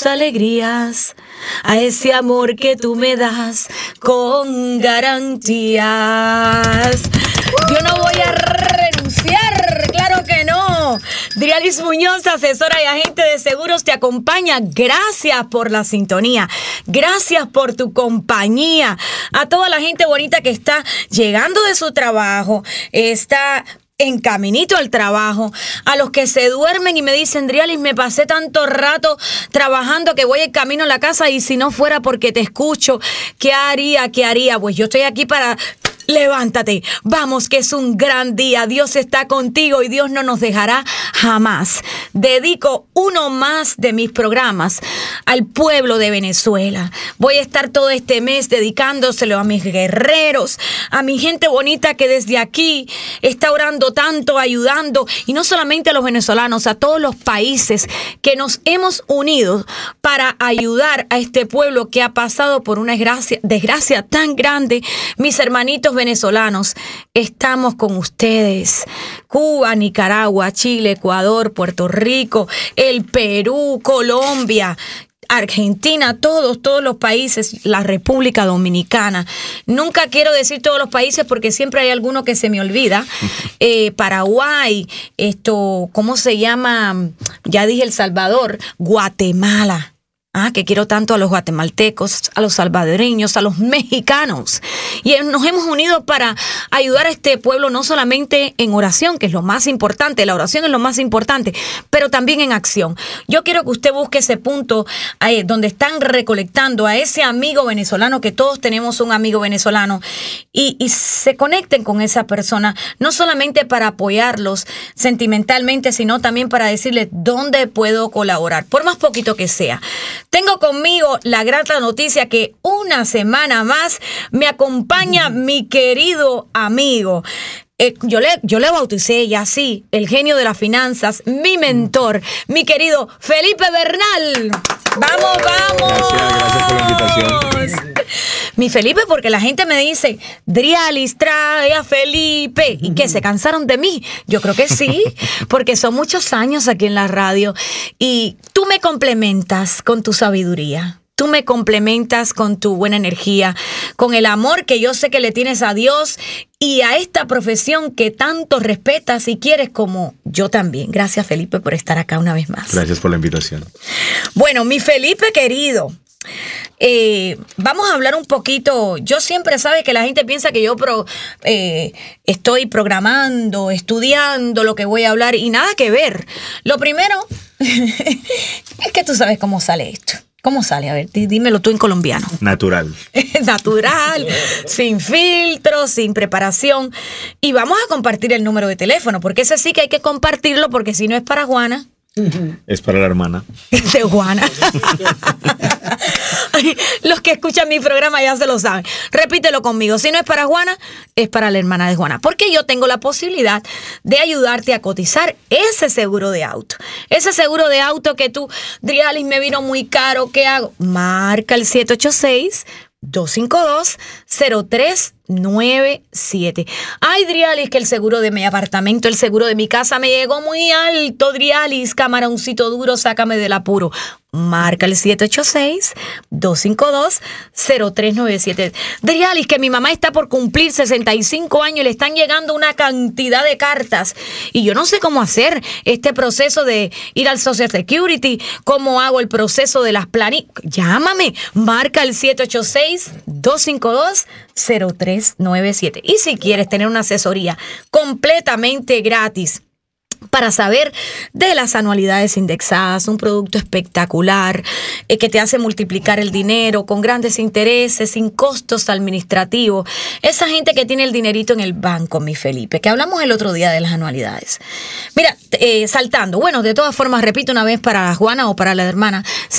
tus alegrías, a ese amor que tú me das con garantías. Yo no voy a renunciar, claro que no. Drialis Muñoz, asesora y agente de seguros, te acompaña. Gracias por la sintonía, gracias por tu compañía. A toda la gente bonita que está llegando de su trabajo, está en caminito al trabajo, a los que se duermen y me dicen, Drialis, me pasé tanto rato trabajando que voy en camino a la casa y si no fuera porque te escucho, ¿qué haría? Pues yo estoy aquí para... Levántate, vamos, que es un gran día. Dios está contigo y Dios no nos dejará jamás. Dedico uno más de mis programas al pueblo de Venezuela. Voy a estar todo este mes dedicándoselo a mis guerreros, a mi gente bonita que desde aquí está orando tanto, ayudando, y no solamente a los venezolanos, a todos los países que nos hemos unido para ayudar a este pueblo que ha pasado por una desgracia tan grande. Mis hermanitos venezolanos, estamos con ustedes. Cuba, Nicaragua, Chile, Ecuador, Puerto Rico, el Perú, Colombia, Argentina, todos los países, la República Dominicana. Nunca quiero decir todos los países porque siempre hay alguno que se me olvida. Paraguay, ¿cómo se llama? Ya dije El Salvador, Guatemala. Que quiero tanto a los guatemaltecos, a los salvadoreños, a los mexicanos. Y nos hemos unido para ayudar a este pueblo no solamente en oración, que es lo más importante, la oración es lo más importante, pero también en acción. Yo quiero que usted busque ese punto donde están recolectando a ese amigo venezolano, que todos tenemos un amigo venezolano, y se conecten con esa persona, no solamente para apoyarlos sentimentalmente, sino también para decirles dónde puedo colaborar, por más poquito que sea. Tengo conmigo la grata noticia que una semana más me acompaña mi querido amigo. Yo le bauticé ya así, el genio de las finanzas, mi mentor, mi querido Felipe Bernal. ¡Vamos! Gracias por la invitación. Mi Felipe, porque la gente me dice, Drialis, trae a Felipe. ¿Y qué? ¿Se cansaron de mí? Yo creo que sí, porque son muchos años aquí en la radio. Y tú me complementas con tu sabiduría. Tú me complementas con tu buena energía, con el amor que yo sé que le tienes a Dios y a esta profesión que tanto respetas y quieres como yo también. Gracias, Felipe, por estar acá una vez más. Gracias por la invitación. Bueno, mi Felipe querido, vamos a hablar un poquito. Yo siempre, sabes que la gente piensa que yo estoy programando, estudiando lo que voy a hablar y nada que ver. Lo primero es que tú sabes cómo sale esto. ¿Cómo sale? A ver, dímelo tú en colombiano. Natural. Natural, sin filtro, sin preparación. Y vamos a compartir el número de teléfono, porque ese sí que hay que compartirlo, porque si no es para Juana. Es para la hermana. De Juana. Los que escuchan mi programa ya se lo saben. Repítelo conmigo. Si no es para Juana, es para la hermana de Juana. Porque yo tengo la posibilidad de ayudarte a cotizar ese seguro de auto. Ese seguro de auto que tú, Drialis, me vino muy caro. ¿Qué hago? Marca el 786-252-0397. Ay, Drialis, que el seguro de mi apartamento, el seguro de mi casa me llegó muy alto. Drialis, camaroncito duro, sácame del apuro. Marca el 786-252-0397. Drialis, que mi mamá está por cumplir 65 años y le están llegando una cantidad de cartas. Y yo no sé cómo hacer este proceso de ir al Social Security, cómo hago el proceso de las planillas. Llámame, marca el 786-252-0397. Y si quieres tener una asesoría completamente gratis para saber de las anualidades indexadas, un producto espectacular que te hace multiplicar el dinero con grandes intereses, sin costos administrativos. Esa gente que tiene el dinerito en el banco, mi Felipe, que hablamos el otro día de las anualidades. Mira, saltando, bueno, de todas formas, repito una vez para la Juana o para la hermana,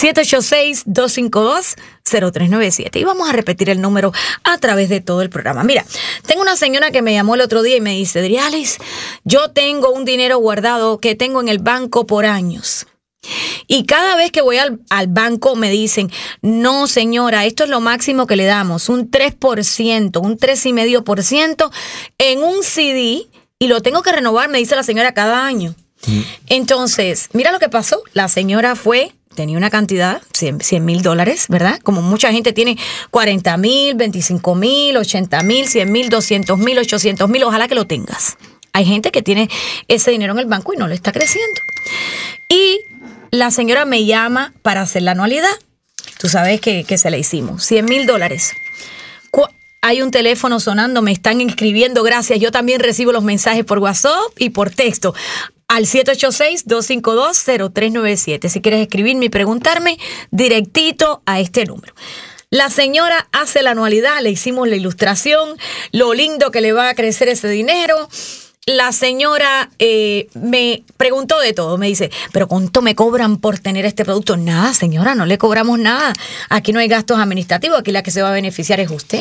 786-252-0397. Y vamos a repetir el número a través de todo el programa. Mira, tengo una señora que me llamó el otro día y me dice, Drialis, yo tengo un dinero guardado que tengo en el banco por años. Y cada vez que voy al banco me dicen, no señora, esto es lo máximo que le damos, un 3%, un 3,5% en un CD y lo tengo que renovar, me dice la señora, cada año. Entonces, mira lo que pasó. La señora fue, tenía una cantidad, $100,000, ¿verdad? Como mucha gente tiene 40,000, 25,000, 80,000, 100,000, 200,000, 800,000, ojalá que lo tengas. Hay gente que tiene ese dinero en el banco y no le está creciendo. Y la señora me llama para hacer la anualidad. Tú sabes que se la hicimos. $100,000. Hay un teléfono sonando, me están escribiendo, gracias. Yo también recibo los mensajes por WhatsApp y por texto al 786-252-0397. Si quieres escribirme y preguntarme, directito a este número. La señora hace la anualidad, le hicimos la ilustración, lo lindo que le va a crecer ese dinero. La señora me preguntó de todo, me dice, ¿pero cuánto me cobran por tener este producto? Nada, señora, no le cobramos nada. Aquí no hay gastos administrativos, aquí la que se va a beneficiar es usted.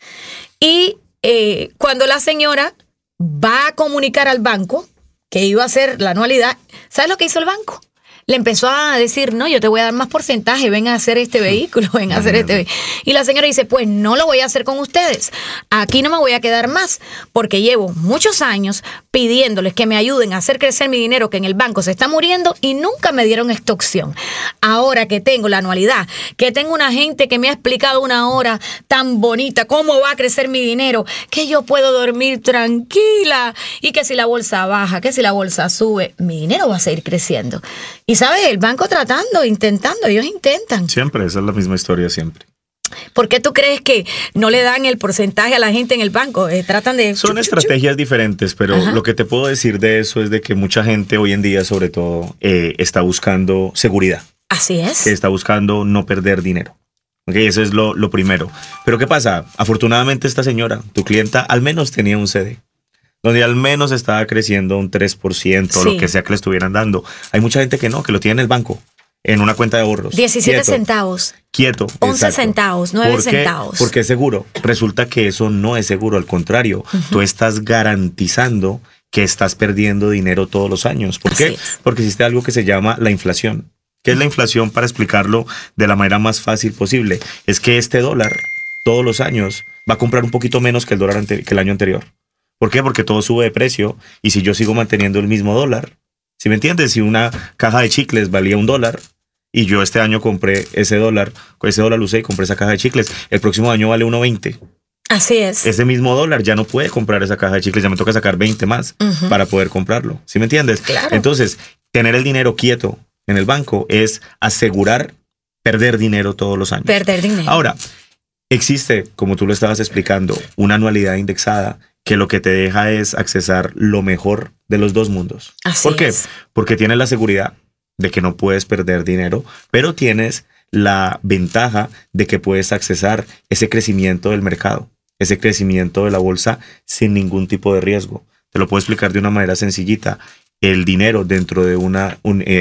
Y cuando la señora va a comunicar al banco que iba a hacer la anualidad, ¿sabes lo que hizo el banco? Le empezó a decir, no, yo te voy a dar más porcentaje, ven a hacer este vehículo, ven a hacer este vehículo. Y la señora dice, pues no lo voy a hacer con ustedes. Aquí no me voy a quedar más, porque llevo muchos años pidiéndoles que me ayuden a hacer crecer mi dinero que en el banco se está muriendo y nunca me dieron esta opción. Ahora que tengo la anualidad, que tengo una gente que me ha explicado una hora tan bonita cómo va a crecer mi dinero, que yo puedo dormir tranquila y que si la bolsa baja, que si la bolsa sube, mi dinero va a seguir creciendo. Y ¿sabes? El banco tratando, intentando, ellos intentan. Siempre, esa es la misma historia siempre. ¿Por qué tú crees que no le dan el porcentaje a la gente en el banco? Tratan de... Son estrategias diferentes, pero lo que te puedo decir de eso es de que mucha gente hoy en día, sobre todo, está buscando seguridad. Así es. Que está buscando no perder dinero. Okay, eso es lo primero. Pero ¿qué pasa? Afortunadamente esta señora, tu clienta, al menos tenía un CD. Donde al menos estaba creciendo un 3%, sí, lo que sea que le estuvieran dando. Hay mucha gente que no, que lo tiene en el banco, en una cuenta de ahorros. 17 centavos. Quieto. 11 exacto. Centavos, 9 centavos. Porque es seguro. Resulta que eso no es seguro, al contrario. Tú estás garantizando que estás perdiendo dinero todos los años. ¿Por qué? Porque existe algo que se llama la inflación. ¿Qué es la inflación? Para explicarlo de la manera más fácil posible. Es que este dólar, todos los años, va a comprar un poquito menos que el año anterior. ¿Por qué? Porque todo sube de precio y si yo sigo manteniendo el mismo dólar, ¿sí me entiendes? Si una caja de chicles valía $1 y yo este año compré ese dólar usé y compré esa caja de chicles, el próximo año vale 1.20. Así es. Ese mismo dólar ya no puede comprar esa caja de chicles, ya me toca sacar 20 más para poder comprarlo. ¿Sí me entiendes? Claro. Entonces, tener el dinero quieto en el banco es asegurar perder dinero todos los años. Perder dinero. Ahora, existe, como tú lo estabas explicando, una anualidad indexada que lo que te deja es accesar lo mejor de los dos mundos. Así ¿Por qué? es. Porque tienes la seguridad de que no puedes perder dinero, pero tienes la ventaja de que puedes accesar ese crecimiento del mercado, ese crecimiento de la bolsa sin ningún tipo de riesgo. Te lo puedo explicar de una manera sencillita. El dinero dentro de una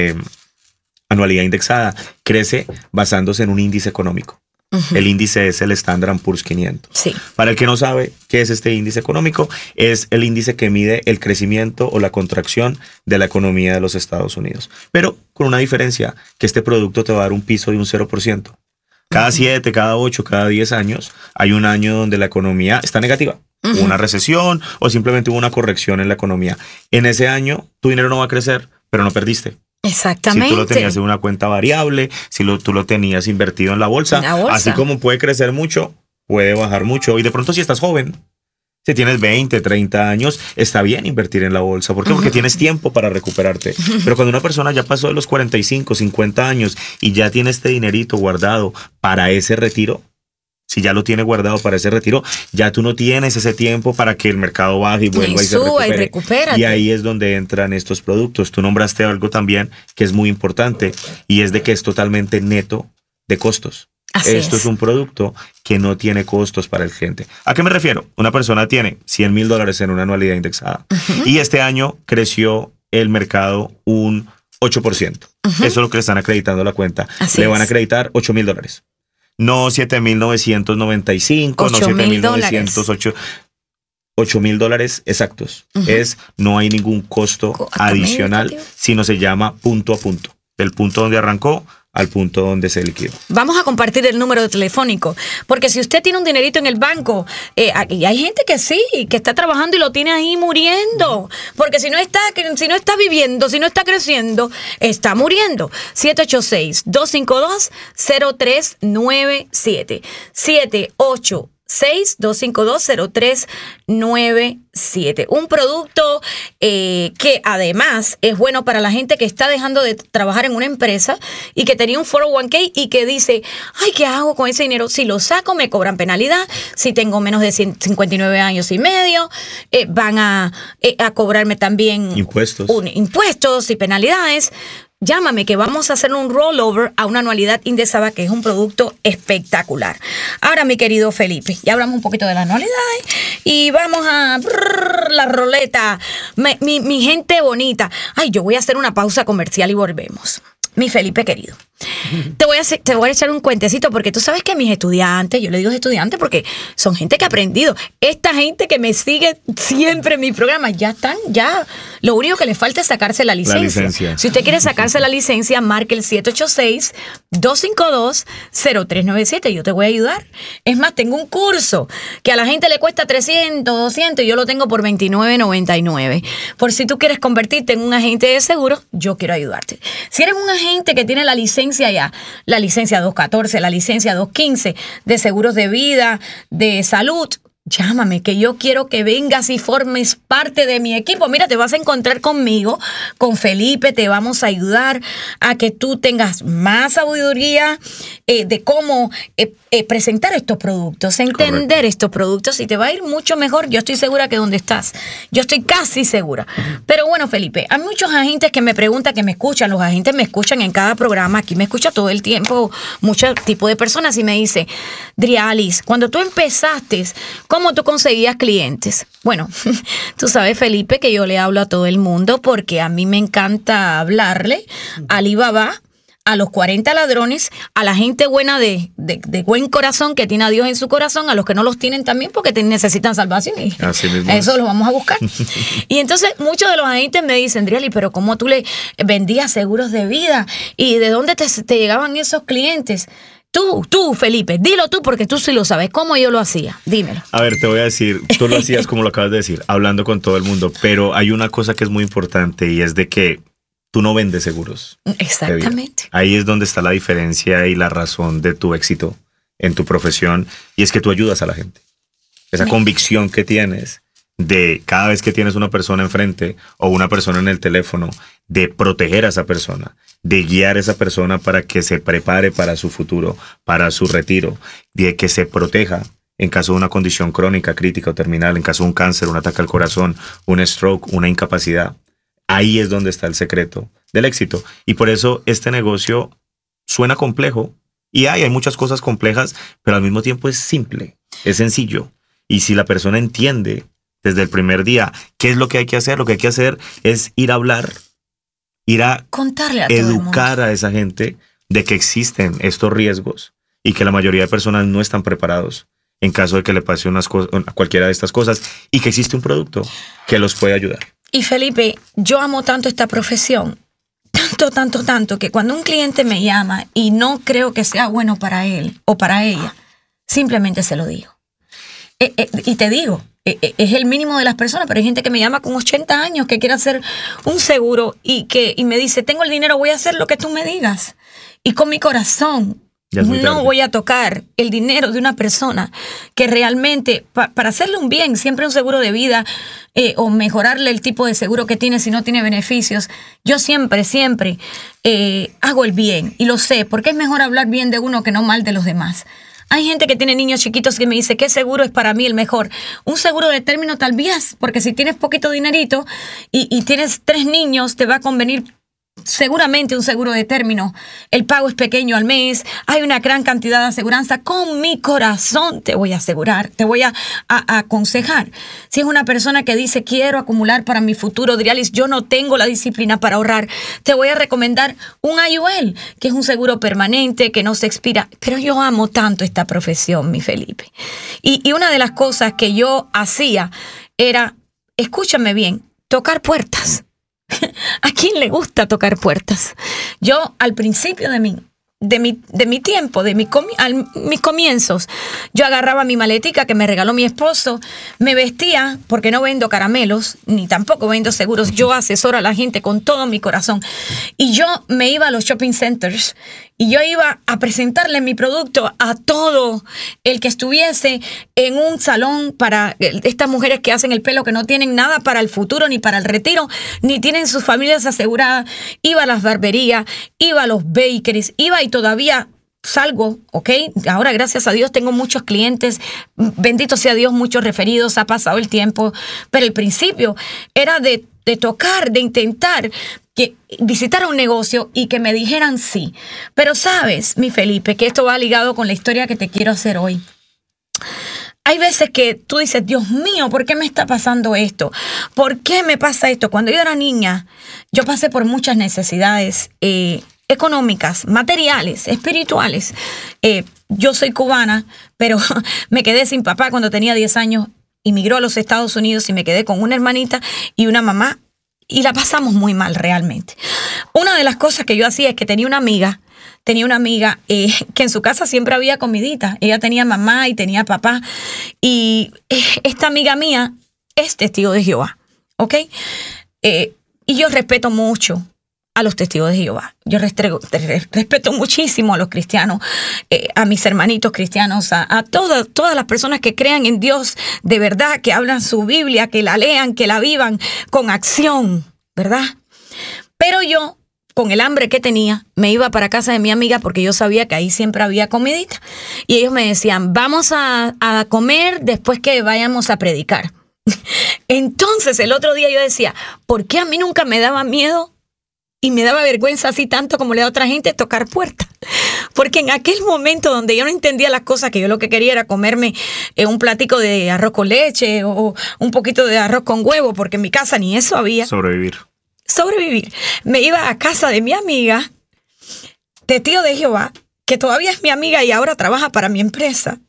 anualidad indexada crece basándose en un índice económico. El índice es el Standard & Poor's 500. Sí. Para el que no sabe qué es este índice económico, es el índice que mide el crecimiento o la contracción de la economía de los Estados Unidos. Pero con una diferencia, que este producto te va a dar un piso de un 0%. Cada 7, cada 8, cada 10 años, hay un año donde la economía está negativa. Hubo una recesión o simplemente hubo una corrección en la economía. En ese año, tu dinero no va a crecer, pero no perdiste. Exactamente. Si tú lo tenías en una cuenta variable, si tú lo tenías invertido en la bolsa, así como puede crecer mucho, puede bajar mucho. Y de pronto si estás joven, si tienes 20, 30 años, está bien invertir en la bolsa. ¿Por qué? Porque tienes tiempo para recuperarte. Pero cuando una persona ya pasó de los 45, 50 años y ya tiene este dinerito guardado para ese retiro, si ya lo tiene guardado para ese retiro, ya tú no tienes ese tiempo para que el mercado baje y vuelva y se recupere. Y ahí es donde entran estos productos. Tú nombraste algo también que es muy importante y es de que es totalmente neto de costos. Esto es un producto que no tiene costos para el cliente. ¿A qué me refiero? Una persona tiene $100,000 en una anualidad indexada y este año creció el mercado un 8%. Eso es lo que le están acreditando a la cuenta. Le van a acreditar $8,000. No 7,995, no 7,908, $8,000 exactos. No hay ningún costo adicional, sino se llama punto a punto. Del punto donde arrancó al punto donde se liquida. Vamos a compartir el número telefónico, porque si usted tiene un dinerito en el banco, y hay gente que sí, que está trabajando y lo tiene ahí muriendo, porque si no está viviendo, si no está creciendo, está muriendo. 786-252-0397. 786-252-0397. Un producto que además es bueno para la gente que está dejando de trabajar en una empresa y que tenía un 401k y que dice, ay, ¿qué hago con ese dinero? Si lo saco me cobran penalidad, si tengo menos de 59 años y medio, van a cobrarme también impuestos y penalidades. Llámame que vamos a hacer un rollover a una anualidad Indesaba, que es un producto espectacular. Ahora, mi querido Felipe, ya hablamos un poquito de las anualidades y vamos a la roleta. Mi gente bonita. Ay, yo voy a hacer una pausa comercial y volvemos. Mi Felipe querido, te voy a echar un cuentecito, porque tú sabes que mis estudiantes, yo le digo estudiantes porque son gente que ha aprendido. Esta gente que me sigue siempre en mi programa, ya lo único que les falta es sacarse la licencia. Si usted quiere sacarse la licencia, marque el 786-252-0397. Yo te voy a ayudar. Es más, tengo un curso que a la gente le cuesta 300, 200 y yo lo tengo por $29.99. Por si tú quieres convertirte en un agente de seguros, yo quiero ayudarte. Si eres un agente que tiene la licencia ya, la licencia 214, la licencia 215 de seguros de vida, de salud, llámame, que yo quiero que vengas y formes parte de mi equipo. Mira, te vas a encontrar conmigo, con Felipe, te vamos a ayudar a que tú tengas más sabiduría de cómo presentar estos productos, entender estos productos, y te va a ir mucho mejor. Yo estoy segura que donde estás, yo estoy casi segura. Pero bueno, Felipe, hay muchos agentes que me preguntan, que me escuchan, los agentes me escuchan en cada programa, aquí me escucha todo el tiempo, muchos tipos de personas, y me dice, Drialis, cuando tú empezaste, ¿cómo tú conseguías clientes? Bueno, tú sabes, Felipe, que yo le hablo a todo el mundo porque a mí me encanta hablarle a Alibaba, a los 40 ladrones, a la gente buena de buen corazón, que tiene a Dios en su corazón, a los que no los tienen también porque necesitan salvación. Y así mismo eso lo vamos a buscar. Y entonces muchos de los agentes me dicen, Driali, pero ¿cómo tú le vendías seguros de vida? ¿Y de dónde te llegaban esos clientes? Tú, Felipe, dilo tú, porque tú sí lo sabes. ¿Cómo yo lo hacía? Dímelo. A ver, te voy a decir, tú lo hacías como lo acabas de decir, hablando con todo el mundo, pero hay una cosa que es muy importante, y es de que tú no vendes seguros. Exactamente. Ahí es donde está la diferencia y la razón de tu éxito en tu profesión, y es que tú ayudas a la gente. Esa convicción que tienes de cada vez que tienes una persona enfrente o una persona en el teléfono, de proteger a esa persona, de guiar a esa persona para que se prepare para su futuro, para su retiro, de que se proteja en caso de una condición crónica, crítica o terminal, en caso de un cáncer, un ataque al corazón, un stroke, una incapacidad. Ahí es donde está el secreto del éxito. Y por eso este negocio suena complejo, y hay muchas cosas complejas, pero al mismo tiempo es simple, es sencillo. Y si la persona entiende desde el primer día qué es lo que hay que hacer, lo que hay que hacer es ir a hablar, ir a contarle a educar a esa gente de que existen estos riesgos y que la mayoría de personas no están preparados en caso de que le pase a cualquiera de estas cosas, y que existe un producto que los puede ayudar. Y Felipe, yo amo tanto esta profesión, tanto, que cuando un cliente me llama y no creo que sea bueno para él o para ella, simplemente se lo digo. Y te digo, es el mínimo de las personas, pero hay gente que me llama con 80 años que quiere hacer un seguro y me dice, tengo el dinero, voy a hacer lo que tú me digas. Y con mi corazón no voy a tocar el dinero de una persona que realmente, para hacerle un bien, siempre un seguro de vida o mejorarle el tipo de seguro que tiene si no tiene beneficios, yo siempre hago el bien, y lo sé, porque es mejor hablar bien de uno que no mal de los demás. Hay gente que tiene niños chiquitos que me dice, ¿qué seguro es para mí el mejor? Un seguro de término tal vez, porque si tienes poquito dinerito y tienes 3 niños, te va a convenir seguramente un seguro de término. El pago es pequeño al mes, hay una gran cantidad de aseguranza. Con mi corazón te voy a asegurar, te voy a aconsejar. Si es una persona que dice, quiero acumular para mi futuro, Drialis, yo no tengo la disciplina para ahorrar, te voy a recomendar un IUL, que es un seguro permanente, que no se expira. Pero yo amo tanto esta profesión, mi Felipe. Y una de las cosas que yo hacía era, escúchame bien, tocar puertas. ¿A quién le gusta tocar puertas? Yo, al principio de mi mi tiempo, mis comienzos. Yo agarraba mi maletica que me regaló mi esposo, me vestía, porque no vendo caramelos, ni tampoco vendo seguros. Yo asesoro a la gente con todo mi corazón. Y yo me iba a los shopping centers y yo iba a presentarle mi producto a todo el que estuviese en un salón para estas mujeres que hacen el pelo, que no tienen nada para el futuro, ni para el retiro, ni tienen sus familias aseguradas. Iba a las barberías, iba a los bakeries, iba y todavía salgo, ¿ok? Ahora, gracias a Dios, tengo muchos clientes, bendito sea Dios, muchos referidos, ha pasado el tiempo, pero el principio era de tocar, de intentar que visitara un negocio y que me dijeran sí. Pero sabes, mi Felipe, que esto va ligado con la historia que te quiero hacer hoy. Hay veces que tú dices, Dios mío, ¿por qué me está pasando esto? ¿Por qué me pasa esto? Cuando yo era niña, yo pasé por muchas necesidades económicas, materiales, espirituales. Yo soy cubana, pero me quedé sin papá cuando tenía 10 años. Emigró a los Estados Unidos y me quedé con una hermanita y una mamá y la pasamos muy mal realmente. Una de las cosas que yo hacía es que tenía una amiga que en su casa siempre había comidita. Ella tenía mamá y tenía papá y esta amiga mía es testigo de Jehová, ¿ok? Y yo respeto mucho a los testigos de Jehová. Yo respeto muchísimo a los cristianos, a mis hermanitos cristianos, a todas las personas que crean en Dios de verdad, que hablan su Biblia, que la lean, que la vivan con acción, ¿verdad? Pero yo, con el hambre que tenía, me iba para casa de mi amiga porque yo sabía que ahí siempre había comidita. Y ellos me decían, vamos a comer después que vayamos a predicar. Entonces, el otro día yo decía, ¿por qué a mí nunca me daba miedo y me daba vergüenza así tanto como le da a otra gente tocar puertas? Porque en aquel momento donde yo no entendía las cosas, que yo lo que quería era comerme un platico de arroz con leche o un poquito de arroz con huevo, porque en mi casa ni eso había. Sobrevivir. Me iba a casa de mi amiga, testigo de Jehová, que todavía es mi amiga y ahora trabaja para mi empresa.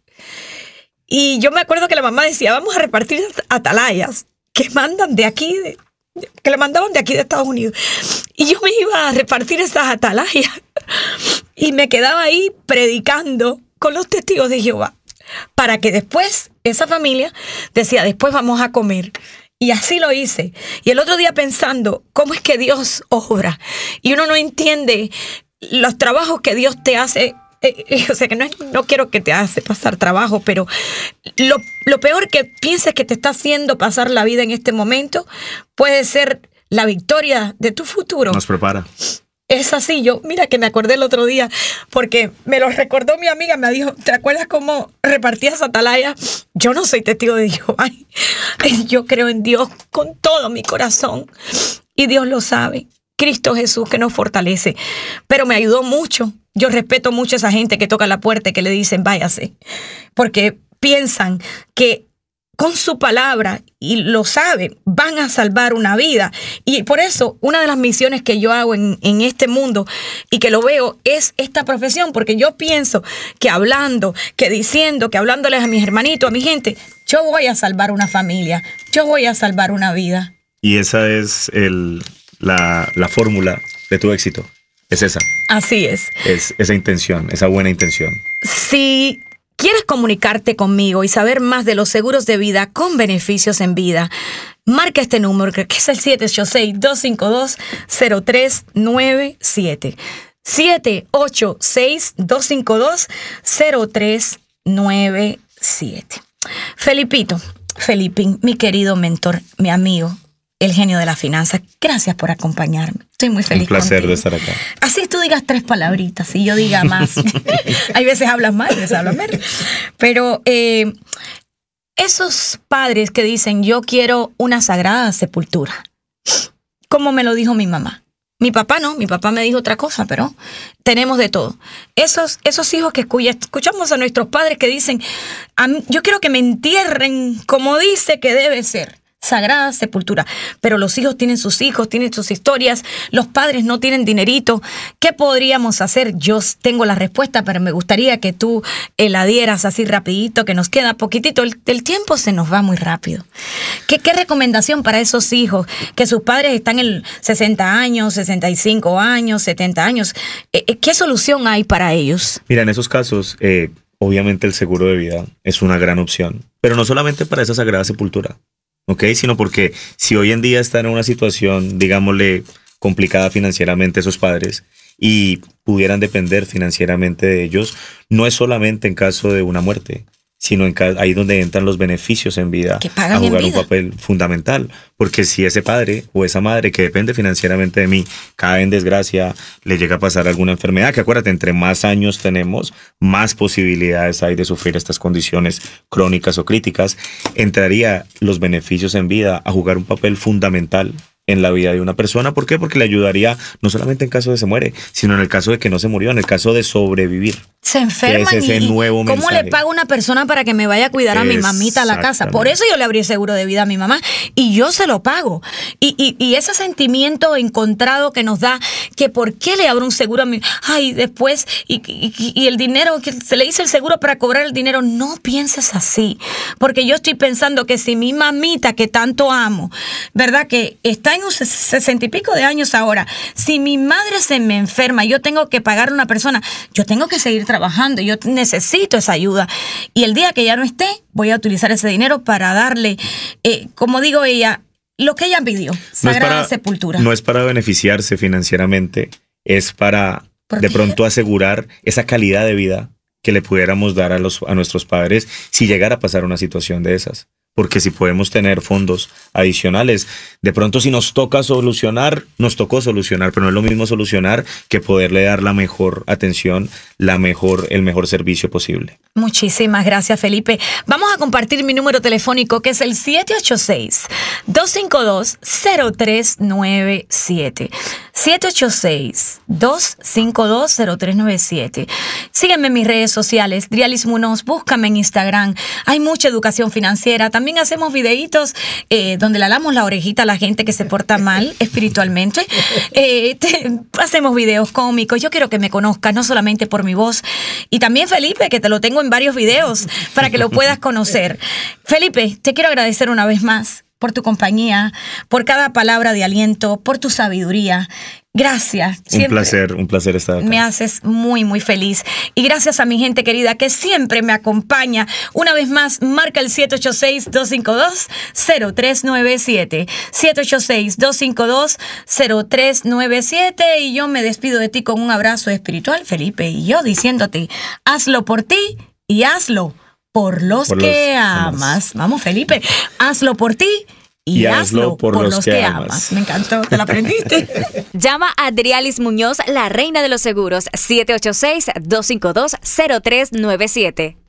Y yo me acuerdo que la mamá decía, vamos a repartir atalayas que mandan de aquí, que le mandaban de aquí de Estados Unidos. Y yo me iba a repartir esas atalayas y me quedaba ahí predicando con los testigos de Jehová, para que después esa familia decía, después vamos a comer. Y así lo hice. Y el otro día pensando, ¿cómo es que Dios obra? Y uno no entiende los trabajos que Dios te hace. O sea, que no quiero que te hace pasar trabajo, pero lo peor que pienses que te está haciendo pasar la vida en este momento puede ser la victoria de tu futuro. Nos prepara. Es así. Mira que me acordé el otro día, porque me lo recordó mi amiga, me dijo, ¿te acuerdas cómo repartías atalaya? Yo no soy testigo de Jehová. Yo creo en Dios con todo mi corazón y Dios lo sabe. Cristo Jesús que nos fortalece, pero me ayudó mucho. Yo respeto mucho a esa gente que toca la puerta y que le dicen váyase, porque piensan que con su palabra, y lo saben, van a salvar una vida. Y por eso una de las misiones que yo hago en este mundo y que lo veo es esta profesión, porque yo pienso que hablando, que diciendo, que hablándoles a mis hermanitos, a mi gente, yo voy a salvar una familia, yo voy a salvar una vida. Y esa es la fórmula de tu éxito. Es esa. Así es. Es esa intención, esa buena intención. Si quieres comunicarte conmigo y saber más de los seguros de vida con beneficios en vida, marca este número, que es el 786-252-0397. 786-252-0397. Felipín, mi querido mentor, mi amigo, el genio de la finanza, gracias por acompañarme. Estoy muy feliz. Un placer contigo. De estar acá. Así tú digas 3 palabritas y yo diga más. Hay veces hablas más, veces hablas menos. Pero esos padres que dicen, yo quiero una sagrada sepultura, como me lo dijo mi mamá. Mi papá no, mi papá me dijo otra cosa, pero tenemos de todo. Esos hijos que escuchamos a nuestros padres que dicen, yo quiero que me entierren como dice que debe ser. Sagrada Sepultura. Pero los hijos tienen sus hijos, tienen sus historias, los padres no tienen dinerito. ¿Qué podríamos hacer? Yo tengo la respuesta, pero me gustaría que tú la dieras así rapidito, que nos queda poquitito. El tiempo se nos va muy rápido. ¿Qué recomendación para esos hijos? Que sus padres están en 60 años, 65 años, 70 años. ¿Qué solución hay para ellos? Mira, en esos casos, obviamente el seguro de vida es una gran opción, pero no solamente para esa Sagrada Sepultura. ¿Ok? Sino porque si hoy en día están en una situación, digámosle, complicada financieramente esos padres y pudieran depender financieramente de ellos, no es solamente en caso de una muerte, sino ahí donde entran los beneficios en vida a jugar un papel fundamental. Porque si ese padre o esa madre que depende financieramente de mí cae en desgracia, le llega a pasar alguna enfermedad, que acuérdate, entre más años tenemos, más posibilidades hay de sufrir estas condiciones crónicas o críticas, entraría los beneficios en vida a jugar un papel fundamental en la vida de una persona. ¿Por qué? Porque le ayudaría no solamente en caso de se muere, sino en el caso de que no se murió, en el caso de sobrevivir. Se enferman y nuevo ¿cómo mensaje le pago a una persona para que me vaya a cuidar a mi mamita a la casa? Por eso yo le abrí el seguro de vida a mi mamá y yo se lo pago. Y ese sentimiento encontrado que nos da, que por qué le abro un seguro a mi... Ay, después, y el dinero, que se le hizo el seguro para cobrar el dinero. No pienses así, porque yo estoy pensando que si mi mamita, que tanto amo, ¿verdad? Que está en 60 y pico de años ahora, si mi madre se me enferma, yo tengo que pagar a una persona, yo tengo que seguir trabajando, yo necesito esa ayuda. Y el día que ya no esté, voy a utilizar ese dinero para darle, como digo ella, lo que ella pidió, Sagrada Sepultura. No es para beneficiarse financieramente, es para de pronto asegurar esa calidad de vida que le pudiéramos dar a nuestros padres si llegara a pasar una situación de esas. Porque si podemos tener fondos adicionales, de pronto si nos tocó solucionar, pero no es lo mismo solucionar que poderle dar la mejor atención, el mejor servicio posible. Muchísimas gracias, Felipe. Vamos a compartir mi número telefónico, que es el 786-252-0397. 786-252-0397. Sígueme en mis redes sociales, Drialis Munoz, búscame en Instagram. Hay mucha educación financiera. También hacemos videitos donde le damos la orejita a la gente que se porta mal espiritualmente. Hacemos videos cómicos. Yo quiero que me conozcas, no solamente por mi voz. Y también, Felipe, que te lo tengo en varios videos para que lo puedas conocer. Felipe, te quiero agradecer una vez más por tu compañía, por cada palabra de aliento, por tu sabiduría. Gracias. Un placer estar acá. Me haces muy, muy feliz. Y gracias a mi gente querida que siempre me acompaña. Una vez más, marca el 786-252-0397. 786-252-0397. Y yo me despido de ti con un abrazo espiritual, Felipe. Y yo diciéndote, hazlo por ti y hazlo por los que amas. Vamos, Felipe, hazlo por ti y hazlo por los que amas. Me encantó, ¿te lo aprendiste? Llama a Drialis Muñoz, la reina de los seguros, 786-252-0397.